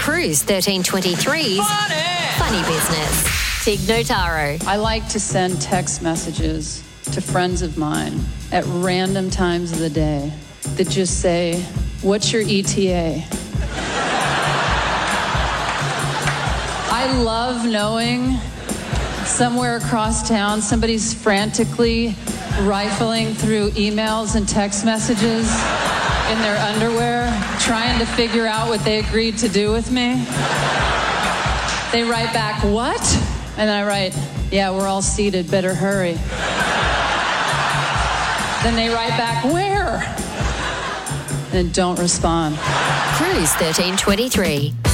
Cruise 1323's Funny Business. Tig Notaro. I like to send text messages to friends of mine at random times of the day that just say, "What's your ETA?" I love knowing somewhere across town somebody's frantically rifling through emails and text messages in their underwear, trying to figure out what they agreed to do with me. They write back, "What?" And I write, "Yeah, we're all seated, better hurry." Then they write back, "Where?" And don't respond. Cruise 1323.